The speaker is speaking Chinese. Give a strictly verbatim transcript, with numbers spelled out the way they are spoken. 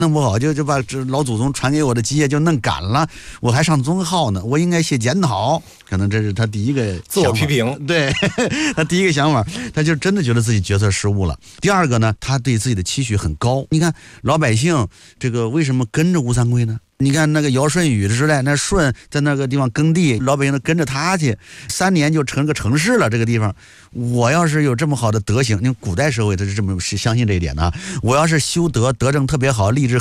弄不好就就把这老祖宗传给我的基业就弄赶了，我还上宗号呢，我应该写检讨。可能这是他第一个自我批评， 对他第一个想法，他就真的觉得自己决策失误了。第二个呢，他对自己的期许很高。你看老百姓这个为什么跟着吴三桂呢？你看那个尧舜禹的时代，那舜在那个地方耕地，老百姓都跟着他去，三年就成个城市了。这个地方，我要是有这么好的德行，你看古代社会他是这么是相信这一点的。我要是修德德政特别好，立志